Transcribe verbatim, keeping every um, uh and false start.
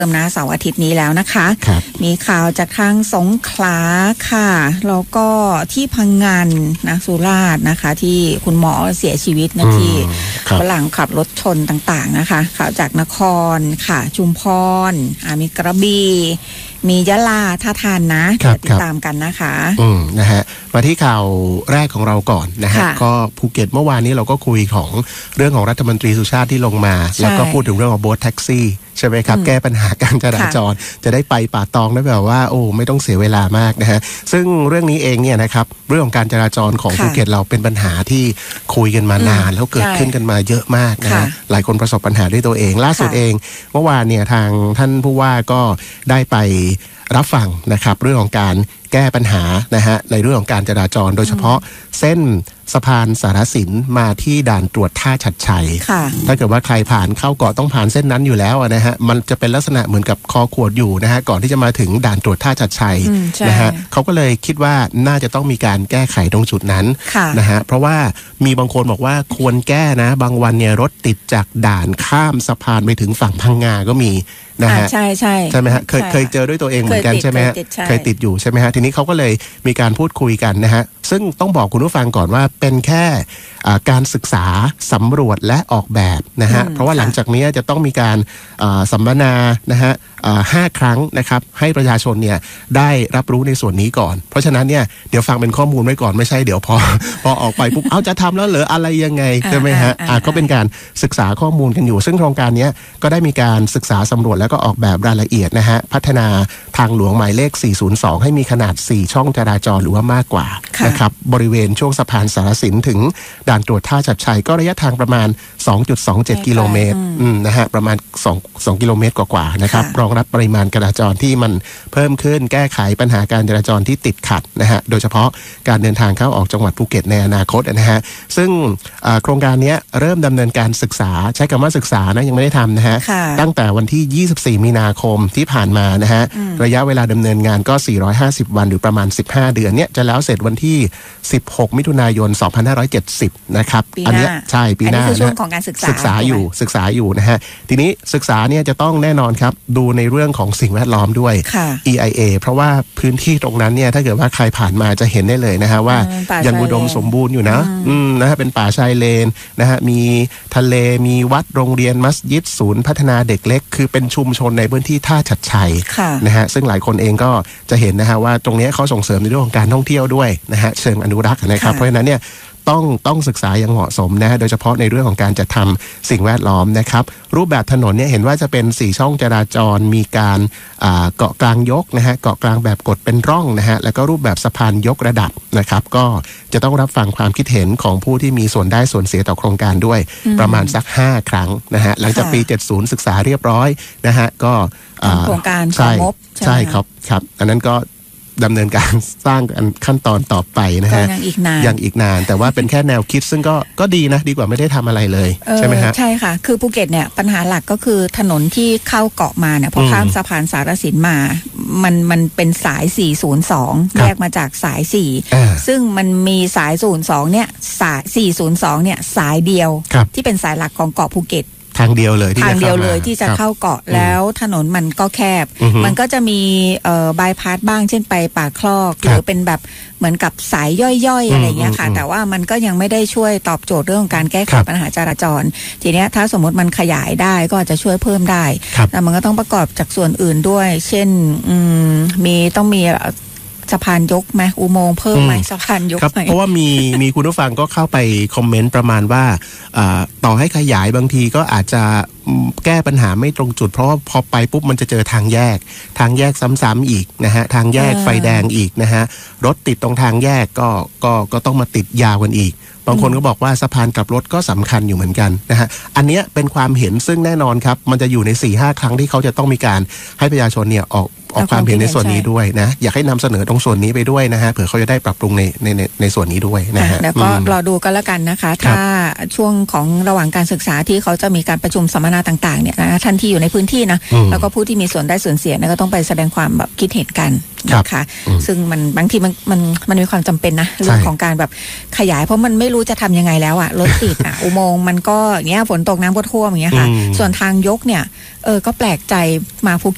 เติมนะเสาร์อาทิตย์นี้แล้วนะคะมีข่าวจากทางสงขลาค่ะแล้วก็ที่พังงานนะสุราษฎร์นะคะที่คุณหมอเสียชีวิตนะที่ฝรั่งขับรถชนต่างๆนะคะข่าวจากนครค่ะชุมพรมีกระบี่มียะลาท่าทานนะติดตามกันนะคะอืมนะฮะมาที่ข่าวแรกของเราก่อนนะฮะก็ภูเก็ตเมื่อวานนี้เราก็คุยของเรื่องของรัฐมนตรีสุชาติที่ลงมาแล้วก็พูดถึงเรื่องของโบ๊ทแท็กซี่ใช่ไหมครับแก้ปัญหาการจราจรจะได้ไปป่าตองได้แบบว่าโอ้ไม่ต้องเสียเวลามากนะฮะซึ่งเรื่องนี้เองเนี่ยนะครับเรื่องของการจราจรของภูเก็ตเราเป็นปัญหาที่คุยกันมานานแล้วเกิดขึ้นกันมาเยอะมากนะฮะหลายคนประสบปัญหาด้วยตัวเองล่าสุดเองเมื่อวานเนี่ยทางท่านผู้ว่าก็ได้ไปรับฟังนะครับเรื่องของการแก้ปัญหานะฮะในเรื่องของการจราจรโดยเฉพาะเส้นสะพานสารสินมาที่ด่านตรวจท่าฉัตรชัยถ้าเกิดว่าใครผ่านเข้าเกาะต้องผ่านเส้นนั้นอยู่แล้วนะฮะมันจะเป็นลักษณะเหมือนกับคอขวดอยู่นะฮะก่อนที่จะมาถึงด่านตรวจท่าฉัตรชัยนะฮะเขาก็เลยคิดว่าน่าจะต้องมีการแก้ไขตรงจุดนั้นนะฮะเพราะว่ามีบางคนบอกว่าควรแก้นะบางวันเนี่ยรถติดจากด่านข้ามสะพานไปถึงฝั่งพังงาก็มีนะฮะใช่ใช่ใช่ไหมฮะเคยเคยเจอด้วยตัวเองเหมือนกันใช่ไหมฮะเคยติดอยู่ใช่ไหมฮะทีนี้เขาก็เลยมีการพูดคุยกันนะฮะซึ่งต้องบอกคุณผู้ฟังก่อนว่าเป็นแค่การศึกษาสำรวจและออกแบบนะฮะเพราะว่าหลังจากนี้จะต้องมีการสัมมนานะฮะห้าครั้งนะครับให้ประชาชนเนี่ยได้รับรู้ในส่วนนี้ก่อนเพราะฉะนั้นเนี่ยเดี๋ยวฟังเป็นข้อมูลไว้ก่อนไม่ใช่เดี๋ยวพอพอออกไปปุ๊บเอาจะทำแล้วเหรออะไรยังไงใช่ไหมฮะก็เป็นการศึกษาข้อมูลกันอยู่ซึ่งโครงการนี้ก็ได้มีการศึกษาสำรวจแล้วก็ออกแบบรายละเอียดนะฮะพัฒนาทางหลวงหมายเลขสี่ศูนย์สองให้มีขนาดสี่ช่องจราจรหรือว่ามากกว่านะครับบริเวณช่วงสะพานสารสินถึงด่านตรวจท่าฉัตรชัยก็ระยะทางประมาณ สองจุดสองเจ็ด กิโลเมตรนะฮะประมาณ2 2กิโลเมตรกว่าๆนะครับรองรับปริมาณจราจรที่มันเพิ่มขึ้นแก้ไขปัญหาการจราจรที่ติดขัดนะฮะโดยเฉพาะการเดินทางเข้าออกจังหวัดภูเก็ตในอนาคตนะฮะซึ่งโครงการนี้เริ่มดำเนินการศึกษาใช้คำว่าศึกษานะยังไม่ได้ทำนะฮะตั้งแต่วันที่ยี่สิบสี่มีนาคมที่ผ่านมานะฮะระยะเวลาดำเนินงานก็สี่ร้อยห้าสิบวันหรือประมาณสิบห้าเดือนเนี่ยจะแล้วเสร็จวันที่สิบหกมิถุนายนสองพันห้าร้อยเจ็ดสิบนะครับอันนี้ใช่ปีหน้าอันนี้คือช่วงของการศึกษาศึกษาอยู่ศึกษาอยู่นะฮะทีนี้ศึกษาเนี่ยจะต้องแน่นอนครับดูในเรื่องของสิ่งแวดล้อมด้วย อี ไอ เอ เพราะว่าพื้นที่ตรงนั้นเนี่ยถ้าเกิดว่าใครผ่านมาจะเห็นได้เลยนะฮะว่ายังอุดมสมบูรณ์อยู่นะอืมนะฮะเป็นป่าชายเลนนะฮะมีทะเลมีวัดโรงเรียนมัสยิดศูนย์พัฒนาเด็กเล็กคือเป็นชุมชนในพื้นที่ท่าฉัตรชัยนะฮะซึ่งหลายคนเองก็จะเห็นนะฮะว่าตรงนี้เขาส่งเสริมในเรื่องของการท่องเที่ยวด้วยนะฮะเชิงอนุรักษ์นะครับเพราะฉะนั้นเนี่ยต้องต้องศึกษาอย่างเหมาะสมนะโดยเฉพาะในเรื่องของการจัดทำสิ่งแวดล้อมนะครับรูปแบบถนนเนี่ยเห็นว่าจะเป็นสี่ช่องจราจรมีการเกาะกลางยกนะฮะเกาะกลางแบบกดเป็นร่องนะฮะแล้วก็รูปแบบสะพานยกระดับนะครับก็จะต้องรับฟังความคิดเห็นของผู้ที่มีส่วนได้ส่วนเสียต่อโครงการด้วยประมาณสักห้าครั้งนะฮะหลังจากปีเจ็ดสิบศึกษาเรียบร้อยนะฮะก็โครงการของงบใช่ครับครับอันนั้นก็ดำเนินการสร้างขั้นตอนต่อไปนะฮะยังอีกนานยังอีกนานแต่ว่าเป็นแค่แนวคิดซึ่งก็ก็ดีนะดีกว่าไม่ได้ทำอะไรเลยใช่ไหมฮะใช่ค่ะคือภูเก็ตเนี่ยปัญหาหลักก็คือถนนที่เข้าเกาะมาเนี่ยพอข้ามสะพานสารสินมามันมันเป็นสายสี่ศูนย์สองแยกมาจากสายสี่ซึ่งมันมีสายศูนย์สองเนี่ยสายสี่ศูนย์สองเนี่ยสายเดียวที่เป็นสายหลักของเกาะภูเก็ตทางเดียวเลยทางเดียวเลยที่จะเข้าเกาะแล้วถนนมันก็แคบมันก็จะมีเอ่อบายพาสบ้างเช่นไปป่าคลอกหรือเป็นแบบเหมือนกับสายย่อยๆอะไรเงี้ยค่ะแต่ว่ามันก็ยังไม่ได้ช่วยตอบโจทย์เรื่องการแก้ไขปัญหาจราจรทีเนี้ยถ้าสมมติมันขยายได้ก็อาจจะช่วยเพิ่มได้แต่มันก็ต้องประกอบจากส่วนอื่นด้วยเช่นมีต้องมีสะพานยกไหมอุโมงค์เพิ่มไหมสะพานยกไหมเพราะว่ามีมีคุณผู้ฟังก็เข้าไปคอมเมนต์ประมาณว่าต่อให้ขยายบางทีก็อาจจะแก้ปัญหาไม่ตรงจุดเพราะว่าพอไปปุ๊บมันจะเจอทางแยกทางแยกซ้ำๆอีกนะฮะทางแยกไฟแดงอีกนะฮะรถติดตรงทางแยกก็ก็ก็ต้องมาติดยาวกันอีกบางคนก็บอกว่าสะพานกลับรถก็สำคัญอยู่เหมือนกันนะฮะอันนี้เป็นความเห็นซึ่งแน่นอนครับมันจะอยู่ใน สี่ห้า ครั้งที่เขาจะต้องมีการให้ประชาชนเนี่ยออกออกความเห็นในส่วนนี้ด้วยนะอยากให้นำเสนอตรงส่วนนี้ไปด้วยนะฮะเผื่อเขาจะได้ปรับปรุงในในในในส่วนนี้ด้วยนะฮะแล้วก็รอดูกันแล้วกันนะคะถ้าช่วงของระหว่างการศึกษาที่เขาจะมีการประชุมสัมมนาต่างๆเนี่ยนะท่านที่อยู่ในพื้นที่นะแล้วก็ผู้ที่มีส่วนได้ส่วนเสียก็ต้องไปแสดงความแบบคิดเห็นกันนะคะซึ่งมันบางทีมันมันมันมีความจำเป็นนะเรื่องของการแบบขยายเพราะมันไม่รู้จะทำยังไงแล้วอ่ะรถติดอ่ะอุโมงค์มันก็เงี้ยฝนตกน้ำก็ท่วมอย่างเงี้ยค่ะส่วนทางยกเนี่ยเออก็แปลกใจมาภูเก็ต